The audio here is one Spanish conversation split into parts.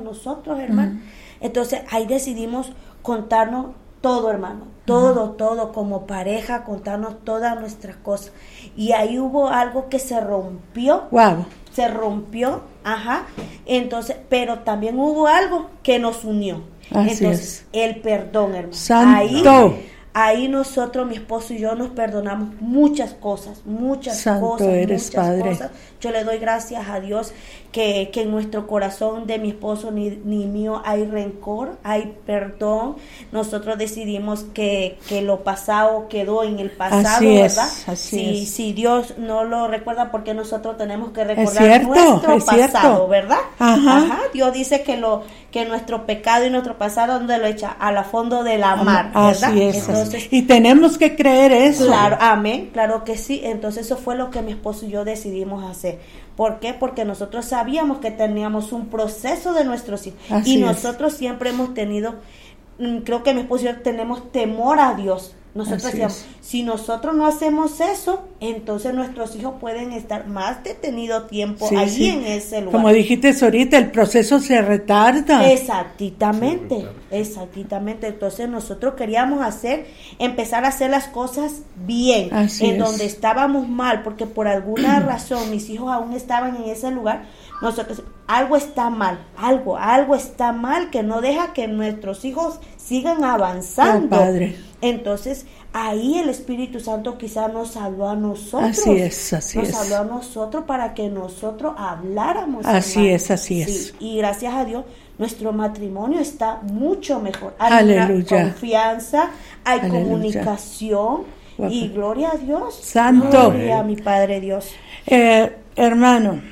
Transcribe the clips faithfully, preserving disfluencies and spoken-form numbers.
nosotros, hermano. Uh-huh. Entonces ahí decidimos contarnos todo, hermano, todo, uh-huh. todo, como pareja, contarnos todas nuestras cosas. Y ahí hubo algo que se rompió. Wow. Se rompió, ajá. Entonces, pero también hubo algo que nos unió. Así Entonces, es. el perdón, hermano. Santo. Ahí, ahí nosotros, mi esposo y yo, nos perdonamos muchas cosas, muchas Santo cosas, eres, muchas Padre. cosas. Yo le doy gracias a Dios que, que en nuestro corazón de mi esposo ni, ni mío hay rencor, hay perdón. Nosotros decidimos que, que lo pasado quedó en el pasado, así ¿verdad? Es, así si, es. si Dios no lo recuerda, porque nosotros tenemos que recordar es cierto, nuestro es pasado, cierto. ¿verdad? Ajá. Ajá. Dios dice que lo que nuestro pecado y nuestro pasado, ¿dónde lo echa? A la fondo de la mar, ¿verdad? Así es. Entonces, y tenemos que creer eso. Claro, amén, claro que sí. Entonces eso fue lo que mi esposo y yo decidimos hacer. ¿Por qué? Porque nosotros sabíamos que teníamos un proceso de nuestros hijos. Así y es. nosotros siempre hemos tenido, creo que mi esposo y yo tenemos temor a Dios. Nosotros Así decíamos, es. si nosotros no hacemos eso, entonces nuestros hijos pueden estar más detenido tiempo Sí, allí sí. en ese lugar. Como dijiste ahorita, el proceso se retarda. Exactamente, sí, exactamente. Entonces nosotros queríamos hacer, empezar a hacer las cosas bien, Así en es. donde estábamos mal, porque por alguna razón mis hijos aún estaban en ese lugar. Nosotros, algo está mal, algo, algo está mal que no deja que nuestros hijos sigan avanzando. Oh, Padre. Entonces, ahí el Espíritu Santo quizás nos habló a nosotros. Así es, así nos es. habló a nosotros para que nosotros habláramos. Así hermano. es, así sí, es. Y gracias a Dios, nuestro matrimonio está mucho mejor. Hay Aleluya. una confianza, hay Aleluya. Comunicación. Guapa. Y gloria a Dios. Santo. Gloria a mi Padre Dios. Eh, hermano,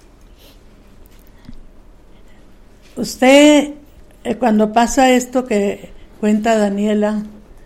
usted, eh, cuando pasa esto que cuenta Daniela,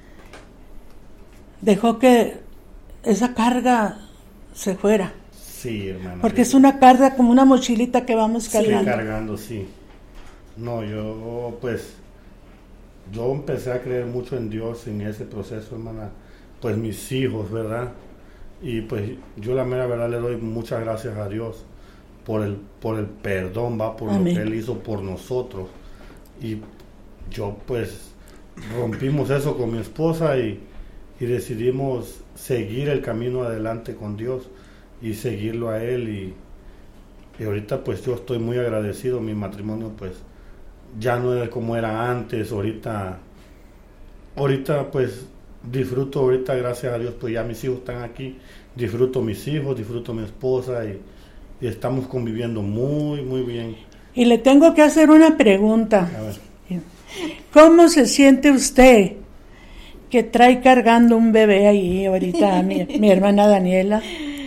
dejó que esa carga se fuera. Sí, hermano. Porque es una carga como una mochilita que vamos Sí, cargando. cargando, sí. No, yo pues, yo empecé a creer mucho en Dios en ese proceso, hermana. Pues mis hijos, ¿verdad? Y pues yo la mera verdad le doy muchas gracias a Dios por el, por el perdón, va, por Amén. lo que Él hizo por nosotros. Y yo pues rompimos eso con mi esposa y, y decidimos seguir el camino adelante con Dios y seguirlo a Él. Y, y ahorita pues yo estoy muy agradecido. Mi matrimonio pues ya no es como era antes. Ahorita, ahorita pues disfruto, ahorita gracias a Dios pues ya mis hijos están aquí. Disfruto mis hijos, disfruto mi esposa y, y estamos conviviendo muy, muy bien. Y le tengo que hacer una pregunta. A ver. ¿Cómo se siente usted que trae cargando un bebé ahí ahorita, mi, mi hermana Daniela?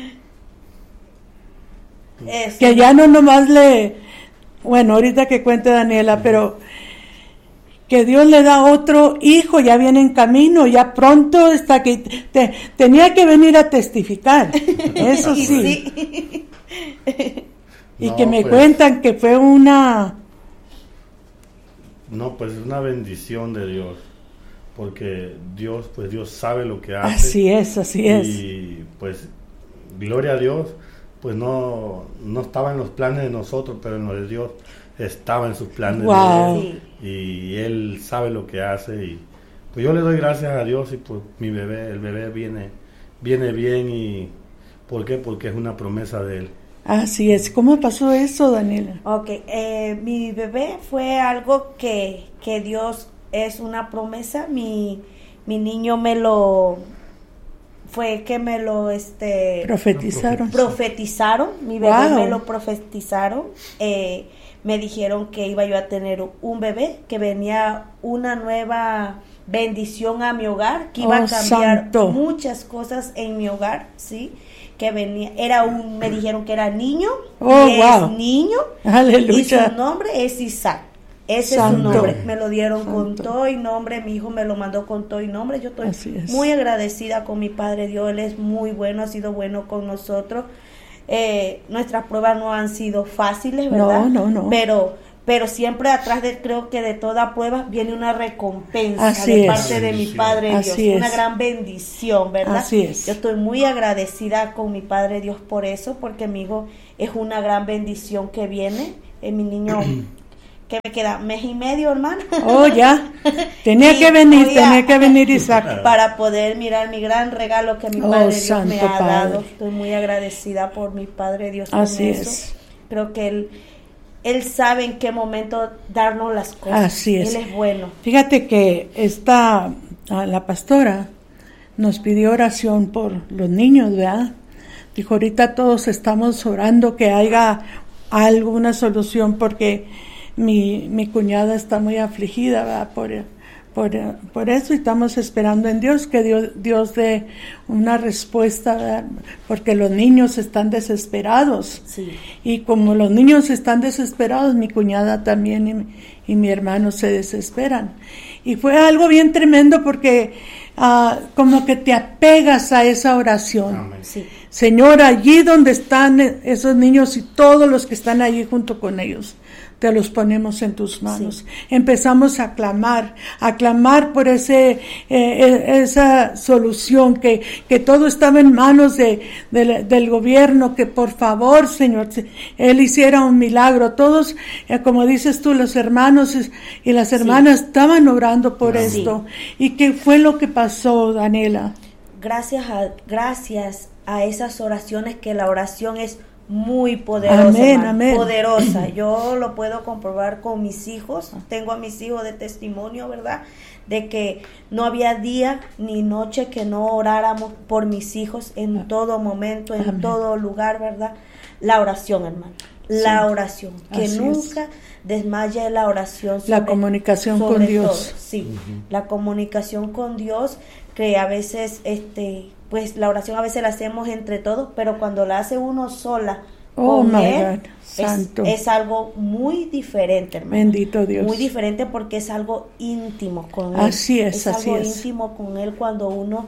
Eso. Que ya no nomás le... Bueno, ahorita que cuente Daniela, pero que Dios le da otro hijo, ya viene en camino, ya pronto está que te, tenía que venir a testificar, eso sí. sí. Y No, que me pues, cuentan que fue una... No, pues es una bendición de Dios, porque Dios, pues Dios sabe lo que hace. Así es, así es. Y pues, gloria a Dios, pues no, no estaba en los planes de nosotros, pero en los de Dios estaba en sus planes. Wow. De Él, y Él sabe lo que hace. Y pues yo le doy gracias a Dios y pues mi bebé, el bebé viene, viene bien. Y ¿por qué? Porque es una promesa de Él. Así es. ¿Cómo pasó eso, Daniela? Ok, eh, mi bebé fue algo que, que Dios es una promesa. Mi, mi niño me lo... Fue que me lo... este Profetizaron. Profetizaron. Mi bebé Wow. me lo profetizaron. Eh, me dijeron que iba yo a tener un bebé, que venía una nueva bendición a mi hogar, que iba Oh, a cambiar santo. muchas cosas en mi hogar, ¿sí? Que venía, era un, me dijeron que era niño, Oh, y wow. es niño, Aleluya. y su nombre es Isaac. Ese Santo. es su nombre. Me lo dieron Santo. con todo y nombre. Mi hijo me lo mandó con todo y nombre. Yo estoy Así es. muy agradecida con mi Padre Dios. Él es muy bueno, ha sido bueno con nosotros. Eh, nuestras pruebas no han sido fáciles, ¿verdad? No, no, no. Pero, pero siempre atrás de, creo que de toda prueba viene una recompensa Así de es. parte de mi Padre Dios. Así es. Una gran bendición, ¿verdad? Así es. Yo estoy muy agradecida con mi Padre Dios por eso, porque mi hijo es una gran bendición que viene. Eh, mi niño ¿qué me queda? ¿Mes y medio, hermana? Oh, ya. Tenía Y que venir, voy a- tenía que venir Isaac. Para poder mirar mi gran regalo que mi Oh, Padre Dios me Santo ha Padre. dado. Estoy muy agradecida por mi Padre Dios con Así eso. es. Creo que Él, Él sabe en qué momento darnos las cosas. Así es. Él es bueno. Fíjate que esta, ah, la pastora nos pidió oración por los niños, ¿verdad? Dijo, ahorita todos estamos orando que haya alguna solución porque mi, mi cuñada está muy afligida, ¿verdad? Por, por, por eso y estamos esperando en Dios que Dios, Dios dé una respuesta, ¿verdad? Porque los niños están desesperados. Sí. Y como los niños están desesperados, mi cuñada también y, y mi hermano se desesperan. Y fue algo bien tremendo porque uh, como que te apegas a esa oración. Amén. Sí. Señor, allí donde están esos niños y todos los que están allí junto con ellos, te los ponemos en tus manos. Sí. Empezamos a clamar, a clamar por ese, eh, esa solución, que, que todo estaba en manos de, de, del gobierno, que por favor, Señor, Él hiciera un milagro. Todos, eh, como dices tú, los hermanos y las hermanas sí. estaban orando por Sí. esto. ¿Y qué fue lo que pasó, Daniela? Gracias a, gracias a esas oraciones, que la oración es muy poderosa, Amén, hermano, amén. poderosa. Yo lo puedo comprobar con mis hijos. Tengo a mis hijos de testimonio, ¿verdad? De que no había día ni noche que no oráramos por mis hijos en todo momento, en Amén. todo lugar, ¿verdad? La oración, hermano. La Sí. oración. Que Así nunca es. desmaye la oración. La sobre- comunicación sobre con Dios. todo. Sí, Ujú. la comunicación con Dios, que a veces, este, pues la oración a veces la hacemos entre todos, pero cuando la hace uno sola Oh, con my Él, God, es, santo. es algo muy diferente, hermano. Bendito Dios. Muy diferente porque es algo íntimo con Él. Así es, así algo es. íntimo con Él cuando uno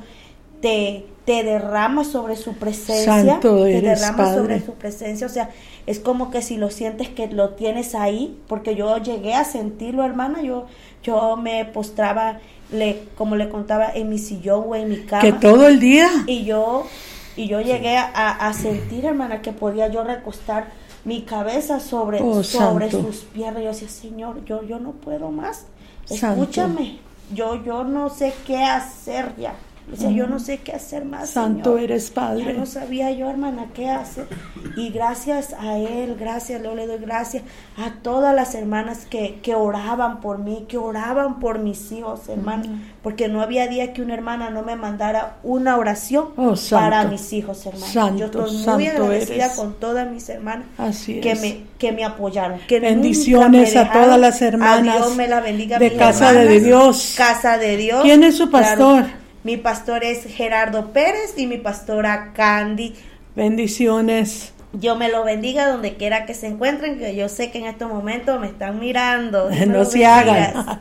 te, te derrama sobre su presencia. Santo te eres, derrama Padre. sobre su presencia. O sea, es como que si lo sientes que lo tienes ahí, porque yo llegué a sentirlo, hermana. Yo, yo me postraba, le, como le contaba, en mi sillón o en mi cama. Que todo el día. Y yo, y yo llegué a, a sentir, hermana, que podía yo recostar mi cabeza sobre, Oh, sobre santo. sus piernas. Yo decía, Señor, yo, yo no puedo más. Santo. Escúchame. Yo, yo no sé qué hacer ya. O sea, yo no sé qué hacer más, Santo Señor. eres, Padre. Ya no sabía yo, hermana, qué hacer. Y gracias a Él, gracias, yo le doy gracias a todas las hermanas que, que oraban por mí, que oraban por mis hijos, hermana. Porque no había día que una hermana no me mandara una oración Oh, santo. para mis hijos, hermana. Santo, yo estoy muy santo agradecida eres. con todas mis hermanas Así que es. me, que me apoyaron. Que Bendiciones nunca me a dejaron. todas las hermanas A Dios me la bendiga, de mis Casa hermanas. de Dios. Casa de Dios. ¿Quién es su pastor? Claro. Mi pastor es Gerardo Pérez y mi pastora Candy. Bendiciones. Yo me lo bendiga donde quiera que se encuentren, que yo sé que en estos momentos me están mirando. Dios me No los se bendiga. hagan.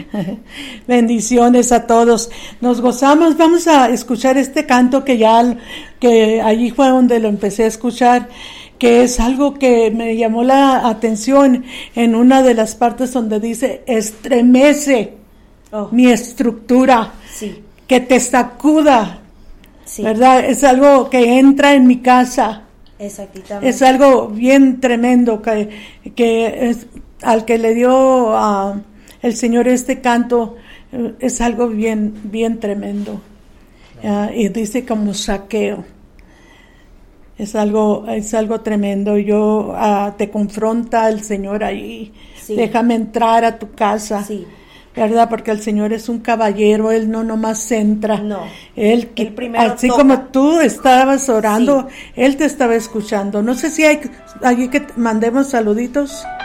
Bendiciones a todos. Nos gozamos. Vamos a escuchar este canto que ya, que allí fue donde lo empecé a escuchar, que es algo que me llamó la atención en una de las partes donde dice, estremece Oh, mi estructura, sí, que te sacuda, sí, ¿verdad? Es algo que entra en mi casa. exactamente. Es algo bien tremendo que, que es, al que le dio a el Señor este canto, eh, es algo bien, bien tremendo. Ah, y dice como saqueo. Es algo, es algo tremendo. Yo ah, te confronta el Señor ahí. Sí. Déjame entrar a tu casa. Sí. ¿Verdad? Porque el Señor es un caballero, Él no nomás entra. No. Él, Él primero así toca. como tú estabas orando, Él te estaba escuchando. No sé si hay allí que mandemos saluditos.